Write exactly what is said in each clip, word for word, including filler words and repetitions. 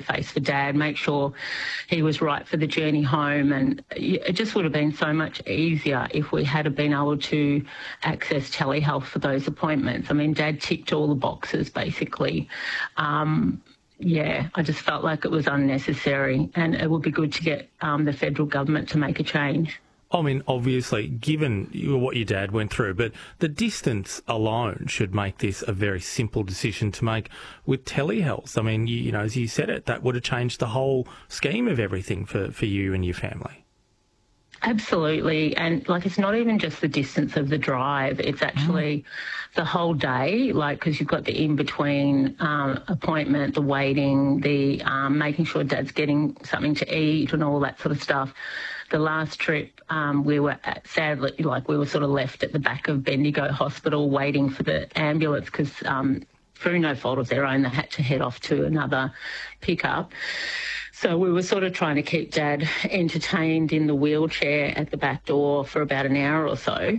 face for Dad, make sure he was right for the journey home. And it just would have been so much easier if we had been able to access telehealth for those appointments. I mean, Dad ticked all the boxes, basically. Um, yeah, I just felt like it was unnecessary, and it would be good to get um, the federal government to make a change. I mean, obviously, given what your dad went through, but the distance alone should make this a very simple decision to make with telehealth. I mean, you, you know, as you said it, that would have changed the whole scheme of everything for, for you and your family. Absolutely. And, like, it's not even just the distance of the drive. It's actually mm. the whole day, like, because you've got the in-between um, appointment, the waiting, the um, making sure Dad's getting something to eat and all that sort of stuff. The last trip, um, we were at, sadly, like, we were sort of left at the back of Bendigo Hospital waiting for the ambulance because um, through no fault of their own, they had to head off to another pickup. So we were sort of trying to keep Dad entertained in the wheelchair at the back door for about an hour or so.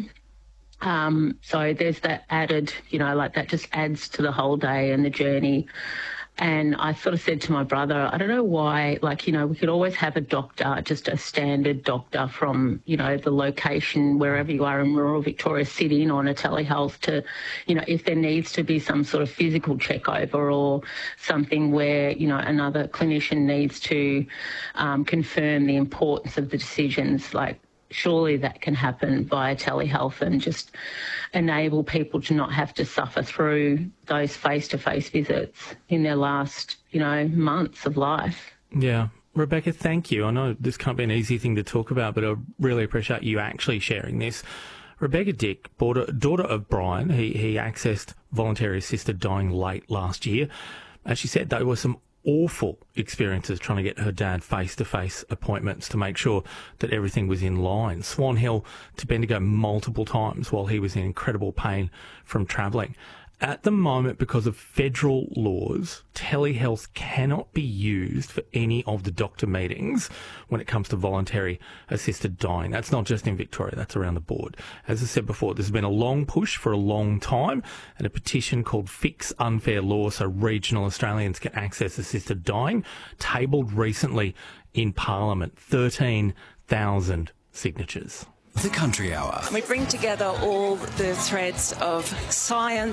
Um, so there's that added, you know, like that just adds to the whole day and the journey. And I sort of said to my brother, I don't know why, like, you know, we could always have a doctor, just a standard doctor from, you know, the location, wherever you are in rural Victoria, sit in on a telehealth to, you know, if there needs to be some sort of physical checkover or something where, you know, another clinician needs to um, confirm the importance of the decisions, like, surely that can happen via telehealth and just enable people to not have to suffer through those face-to-face visits in their last, you know, months of life. Yeah. Rebecca, thank you. I know this can't be an easy thing to talk about, but I really appreciate you actually sharing this. Rebecca Dick, daughter of Brian, he, he accessed voluntary assisted dying late last year. As she said, there were some awful experiences trying to get her dad face-to-face appointments to make sure that everything was in line. Swan Hill to Bendigo multiple times while he was in incredible pain from travelling. At the moment, because of federal laws, telehealth cannot be used for any of the doctor meetings when it comes to voluntary assisted dying. That's not just in Victoria, that's around the board. As I said before, there's been a long push for a long time and a petition called Fix Unfair Law so regional Australians can access assisted dying, tabled recently in Parliament. thirteen thousand signatures. The Country Hour. We bring together all the threads of science,